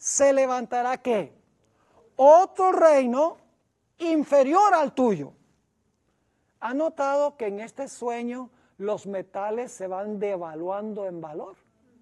se levantará ¿qué? Otro reino inferior al tuyo. ¿Ha notado que en este sueño los metales se van devaluando en valor?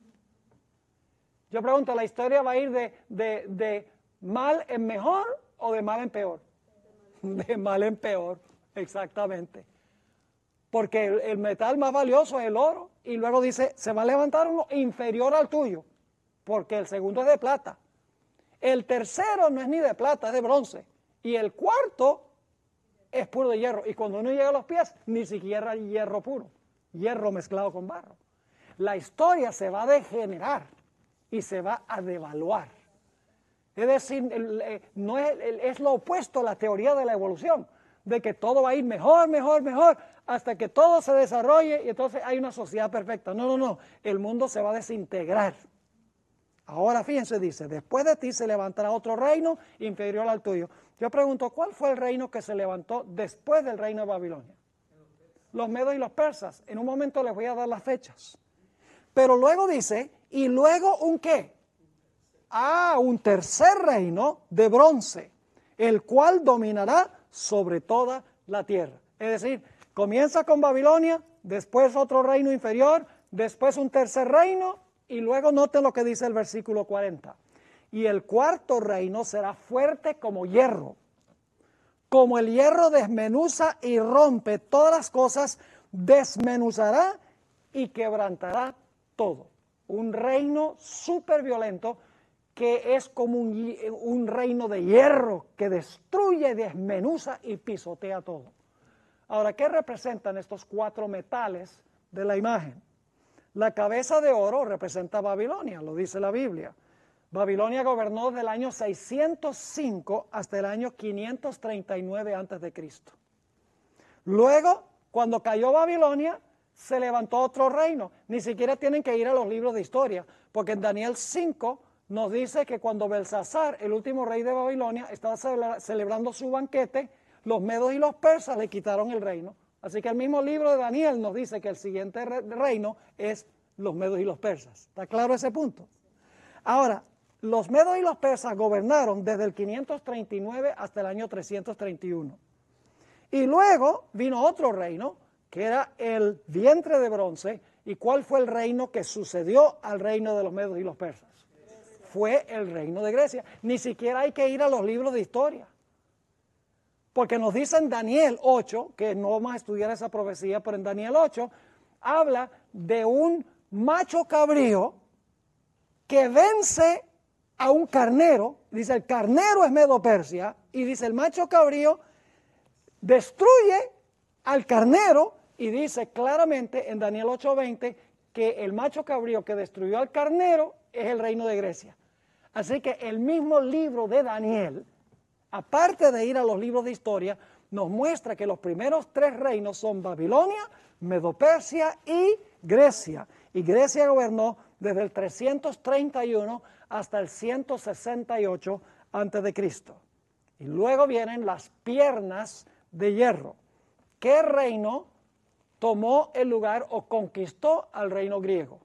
Yo pregunto, ¿la historia va a ir de mal en mejor o de mal en peor? De mal en peor, exactamente. Porque el metal más valioso es el oro. Y luego dice, se va a levantar uno inferior al tuyo, porque el segundo es de plata. El tercero no es ni de plata, es de bronce. Y el cuarto es puro de hierro. Y cuando uno llega a los pies, ni siquiera hay hierro puro. Hierro mezclado con barro. La historia se va a degenerar y se va a devaluar. Es decir, no es lo opuesto a la teoría de la evolución, de que todo va a ir mejor, mejor, mejor, hasta que todo se desarrolle y entonces hay una sociedad perfecta. No, no, no. El mundo se va a desintegrar. Ahora fíjense, dice, después de ti se levantará otro reino inferior al tuyo. Yo pregunto, ¿cuál fue el reino que se levantó después del reino de Babilonia? Los medos y los persas. En un momento les voy a dar las fechas. Pero luego dice, y luego un ¿qué? Un tercer reino de bronce, el cual dominará sobre toda la tierra. Es decir, comienza con Babilonia, después otro reino inferior, después un tercer reino, y luego noten lo que dice el versículo 40. Y el cuarto reino será fuerte como hierro. Como el hierro desmenuza y rompe todas las cosas, desmenuzará y quebrantará todo. Un reino súper violento que es como un reino de hierro que destruye, desmenuza y pisotea todo. Ahora, ¿qué representan estos cuatro metales de la imagen? La cabeza de oro representa Babilonia, lo dice la Biblia. Babilonia gobernó desde el año 605 hasta el año 539 a.C. Luego, cuando cayó Babilonia, se levantó otro reino. Ni siquiera tienen que ir a los libros de historia, porque en Daniel 5 nos dice que cuando Belsasar, el último rey de Babilonia, estaba celebrando su banquete, los medos y los persas le quitaron el reino. Así que el mismo libro de Daniel nos dice que el siguiente reino es los medos y los persas. ¿Está claro ese punto? Ahora, los medos y los persas gobernaron desde el 539 hasta el año 331. Y luego vino otro reino, que era el vientre de bronce. ¿Y cuál fue el reino que sucedió al reino de los medos y los persas? Fue el reino de Grecia. Ni siquiera hay que ir a los libros de historia. Porque nos dice en Daniel 8, que no vamos a estudiar esa profecía, pero en Daniel 8 habla de un macho cabrío que vence a un carnero. Dice, el carnero es Medo-Persia, y dice, el macho cabrío destruye al carnero, y dice claramente en Daniel 8:20 que el macho cabrío que destruyó al carnero es el reino de Grecia. Así que el mismo libro de Daniel, aparte de ir a los libros de historia, nos muestra que los primeros tres reinos son Babilonia, Medo-Persia y Grecia. Y Grecia gobernó desde el 331 hasta el 168 a.C. Y luego vienen las piernas de hierro. ¿Qué reino tomó el lugar o conquistó al reino griego?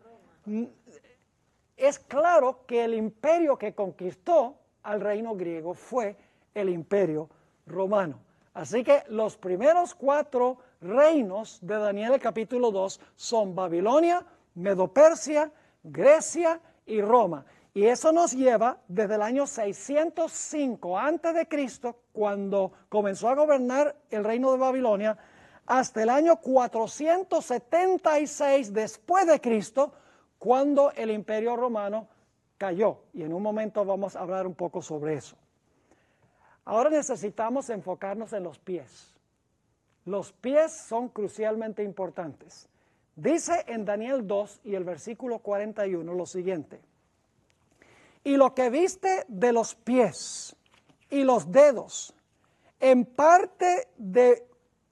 Es claro que el imperio que conquistó al reino griego fue el imperio romano. Así que los primeros cuatro reinos de Daniel capítulo 2 son Babilonia, Medo-Persia, Grecia y Roma. Y eso nos lleva desde el año 605 a.C., cuando comenzó a gobernar el reino de Babilonia, hasta el año 476 después de Cristo, cuando el imperio romano cayó. Y en un momento vamos a hablar un poco sobre eso. Ahora necesitamos enfocarnos en los pies. Los pies son crucialmente importantes. Dice en Daniel 2 y el versículo 41 lo siguiente: y lo que viste de los pies y los dedos, en parte de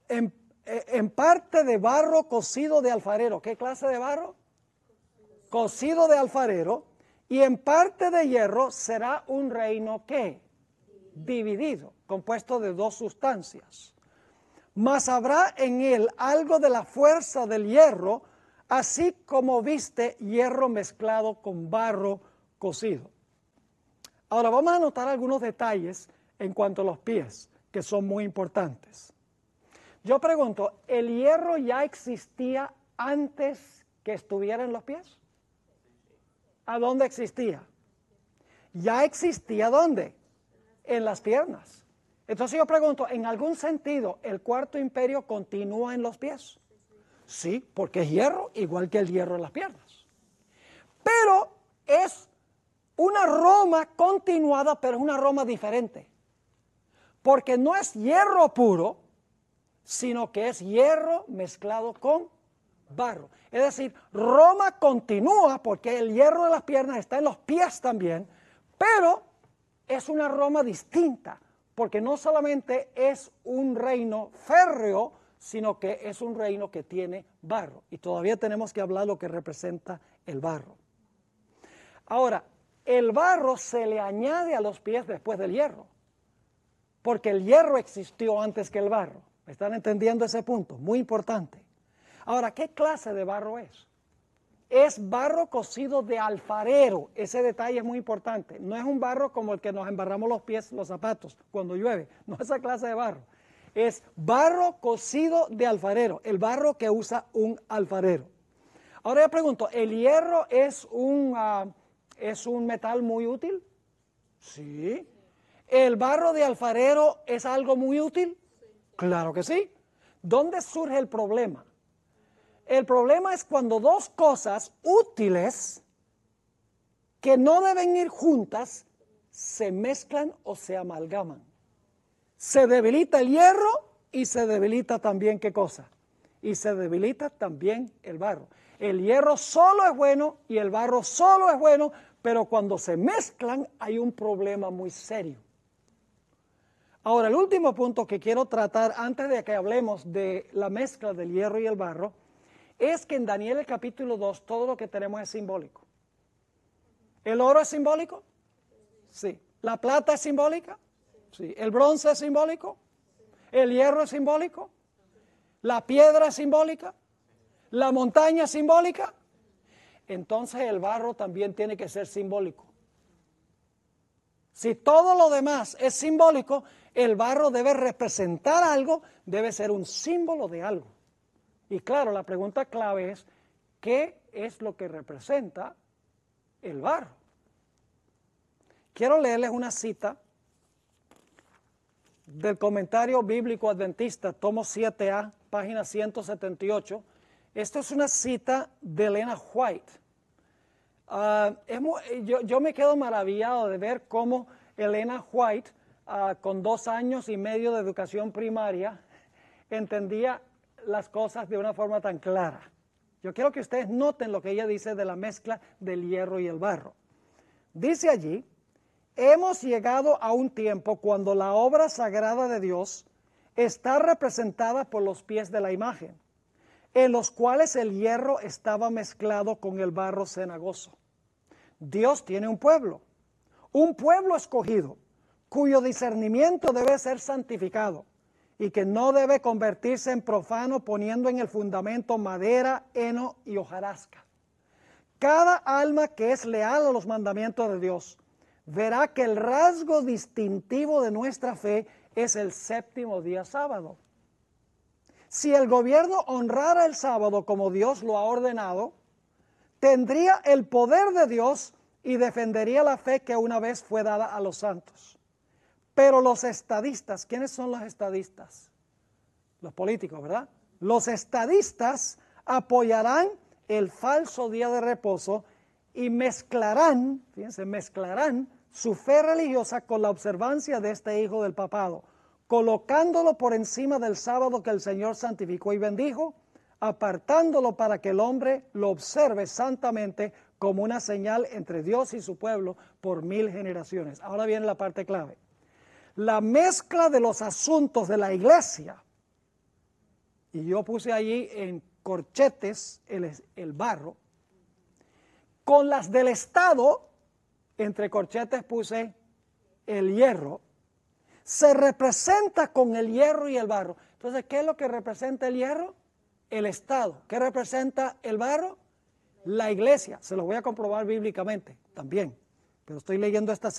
barro cocido de alfarero. ¿Qué clase de barro? Cocido de alfarero. Y en parte de hierro será un reino ¿qué? Dividido, compuesto de dos sustancias. Mas habrá en él algo de la fuerza del hierro, así como viste hierro mezclado con barro cocido. Ahora vamos a notar algunos detalles en cuanto a los pies, que son muy importantes. Yo pregunto, ¿el hierro ya existía antes que estuviera en los pies? ¿A dónde existía? Ya existía ¿dónde? En las piernas. Entonces yo pregunto, ¿en algún sentido el cuarto imperio continúa en los pies? Sí, porque es hierro, igual que el hierro en las piernas. Pero es una Roma continuada, pero es una Roma diferente. Porque no es hierro puro, sino que es hierro mezclado con barro. Es decir, Roma continúa porque el hierro de las piernas está en los pies también, pero es una Roma distinta, porque no solamente es un reino férreo, sino que es un reino que tiene barro. Y todavía tenemos que hablar lo que representa el barro. Ahora, el barro se le añade a los pies después del hierro, porque el hierro existió antes que el barro. ¿Me están entendiendo ese punto? Muy importante. Ahora, ¿qué clase de barro es? Es barro cocido de alfarero. Ese detalle es muy importante. No es un barro como el que nos embarramos los pies, los zapatos, cuando llueve. No es esa clase de barro. Es barro cocido de alfarero, el barro que usa un alfarero. Ahora yo pregunto, ¿el hierro es un metal muy útil? Sí. ¿El barro de alfarero es algo muy útil? Claro que sí. ¿Dónde surge el problema? El problema es cuando dos cosas útiles que no deben ir juntas se mezclan o se amalgaman. Se debilita el hierro y se debilita también, ¿qué cosa? Y se debilita también el barro. El hierro solo es bueno y el barro solo es bueno, pero cuando se mezclan hay un problema muy serio. Ahora, el último punto que quiero tratar antes de que hablemos de la mezcla del hierro y el barro es que en Daniel el capítulo 2 todo lo que tenemos es simbólico. ¿El oro es simbólico? Sí. ¿La plata es simbólica? Sí. ¿El bronce es simbólico? ¿El hierro es simbólico? ¿La piedra es simbólica? ¿La montaña es simbólica? Entonces el barro también tiene que ser simbólico. Si todo lo demás es simbólico, el barro debe representar algo, debe ser un símbolo de algo. Y claro, la pregunta clave es, ¿qué es lo que representa el barro? Quiero leerles una cita del Comentario Bíblico Adventista, tomo 7A, página 178. Esta es una cita de Elena White. Yo me quedo maravillado de ver cómo Elena White, con 2 años y medio de educación primaria, entendía las cosas de una forma tan clara. Yo quiero que ustedes noten lo que ella dice de la mezcla del hierro y el barro. Dice allí, hemos llegado a un tiempo cuando la obra sagrada de Dios está representada por los pies de la imagen, en los cuales el hierro estaba mezclado con el barro cenagoso. Dios tiene un pueblo escogido, cuyo discernimiento debe ser santificado y que no debe convertirse en profano poniendo en el fundamento madera, heno y hojarasca. Cada alma que es leal a los mandamientos de Dios verá que el rasgo distintivo de nuestra fe es el séptimo día sábado. Si el gobierno honrara el sábado como Dios lo ha ordenado, tendría el poder de Dios y defendería la fe que una vez fue dada a los santos. Pero los estadistas, ¿quiénes son los estadistas? Los políticos, ¿verdad? Los estadistas apoyarán el falso día de reposo y mezclarán, fíjense, mezclarán su fe religiosa con la observancia de este hijo del papado, colocándolo por encima del sábado que el Señor santificó y bendijo, apartándolo para que el hombre lo observe santamente como una señal entre Dios y su pueblo por 1000 generaciones. Ahora viene la parte clave. La mezcla de los asuntos de la iglesia, y yo puse allí en corchetes el barro, con las del Estado, entre corchetes puse el hierro, se representa con el hierro y el barro. Entonces, ¿qué es lo que representa el hierro? El Estado. ¿Qué representa el barro? La iglesia. Se lo voy a comprobar bíblicamente también, pero estoy leyendo esta